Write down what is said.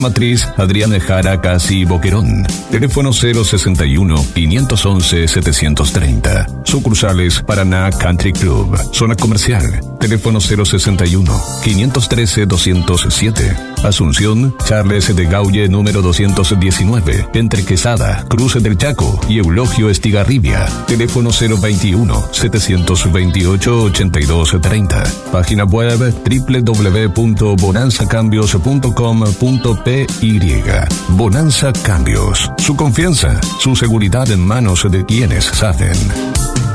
Matriz Adrián Jara Casi Boquerón. Teléfono 061-511-730. Sucursales Paraná Country Club. Zona comercial. Teléfono 061-513-207. Asunción, Charles de Gaulle número 219. Entre Quesada, Cruce del Chaco y Eulogio Estigarribia. Teléfono 021-728-8230. Página web www.bonanzacambios.com.py. Bonanza Cambios. Su confianza, su seguridad en manos de quienes saben.